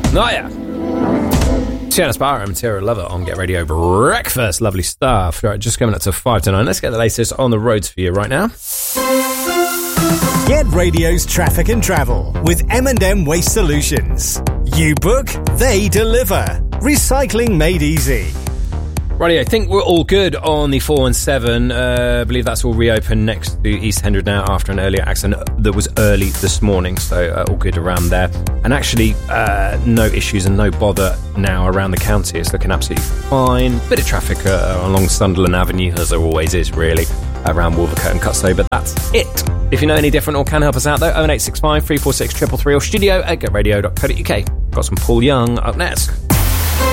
Oh, yeah. Tiana Sparrow and Material Lover on Get Radio Breakfast. Lovely stuff. Right, just coming up to 5 to 9. Let's get the latest on the roads for you right now. Get Radio's traffic and travel with M&M Waste Solutions. You book, they deliver. Recycling made easy. Righty, I think we're all good on the 417. I believe that's all reopened next to East Hendred now after an earlier accident that was early this morning. So all good around there. And actually, no issues and no bother now around the county. It's looking absolutely fine. Bit of traffic along Sunderland Avenue, as there always is, really, around Wolvercote and Cutstow, but that's it. If you know any different or can help us out, though, 01865 346 333 or studio at getradio.co.uk. Got some Paul Young up next.